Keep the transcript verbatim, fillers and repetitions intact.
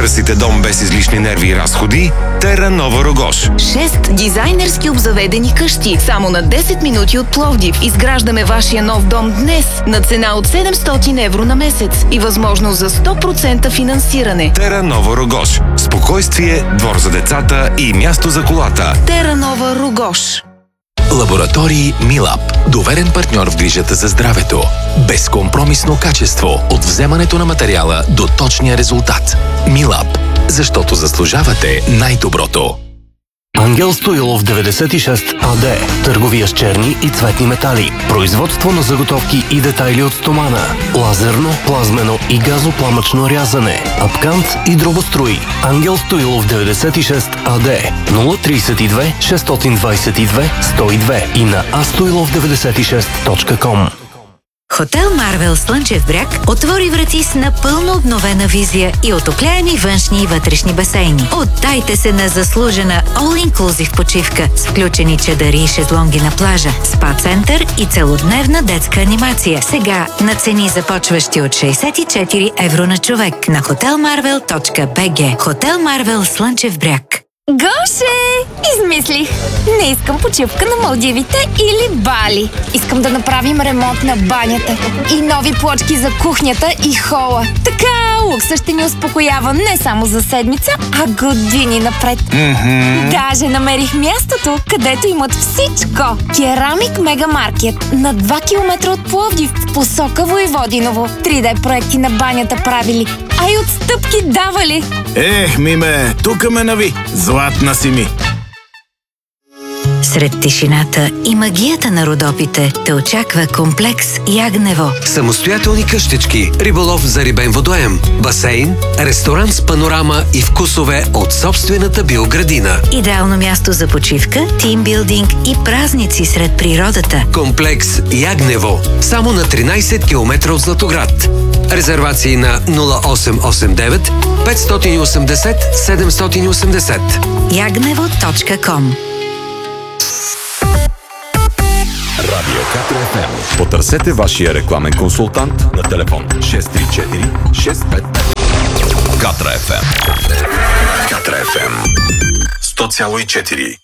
Търсите дом без излишни нерви и разходи? Тера Нова Рогош. Шест дизайнерски обзаведени къщи. Само на десет минути от Пловдив. Изграждаме вашия нов дом днес на цена от седемстотин евро на месец и възможност за сто процента финансиране. Тера Нова Рогош. Спокойствие, двор за децата и място за колата. Тера Нова Рогош. Лаборатории Милап. Доверен партньор в грижата за здравето. Безкомпромисно качество от вземането на материала до точния резултат. Милап. Защото заслужавате най-доброто. Ангел Стоилов деветдесет и шест АД. Търговия с черни и цветни метали. Производство на заготовки и детайли от стомана. Лазерно, плазмено и газопламъчно рязане. Апкант и дробострои. Ангел Стоилов деветдесет и шест АД. нула три две шест двадесет и две сто и две и на а стоилов деветдесет и шест точка ком. Хотел Марвел Слънчев бряг отвори врати с напълно обновена визия и отопляеми външни и вътрешни басейни. Отдайте се на заслужена all-inclusive почивка с включени чадъри и шезлонги на плажа, спа-център и целодневна детска анимация. Сега на цени започващи от шейсет и четири евро на човек на хотел марвел точка би джи. Хотел Марвел Слънчев бряг. Гоше! Измислих! Не искам почивка на Малдивите или Бали. Искам да направим ремонт на банята и нови плочки за кухнята и хола. Така лукса ще ни успокоява не само за седмица, а години напред. Mm-hmm. Даже намерих мястото, където имат всичко. Керамик Мегамаркет на два километра от Пловдив в посока Войводиново. три Д проекти на банята правили, а и отстъпки давали. Ех, миме, тука ме нави. Златна си ми. Сред тишината и магията на Родопите те очаква комплекс Ягнево. Самостоятелни къщички, риболов за рибен водоем, басейн, ресторант с панорама и вкусове от собствената биоградина. Идеално място за почивка, тимбилдинг и празници сред природата. Комплекс Ягнево. Само на тринадесет километра от Златоград. Резервации на нула осем осем девет петстотин и осемдесет седемстотин и осемдесет. ягнево точка ком. Радио Катра еф ем. Потърсете вашия рекламен консултант на телефон шест три четири шест пет пет. Катра еф ем. Катра еф ем. сто цяло и четири.